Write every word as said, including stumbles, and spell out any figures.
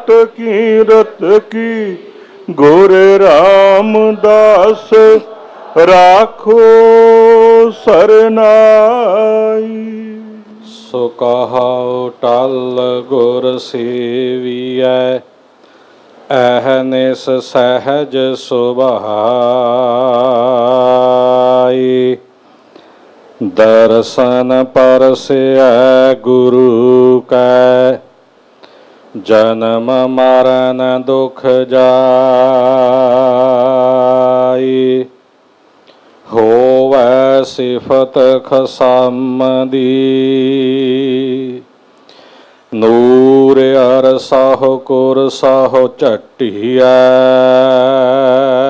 भक्त कीरत की गुर रामदास राखो सरनाई। सो कहाओ टल गुर सेवियै अहनिस सहज सुभाई। दर्शन परसै गुरु कै जन्म मरण दुख जाई। होवै सिफत खसम दी नूर अरसाहो कुरसाहो झटिया।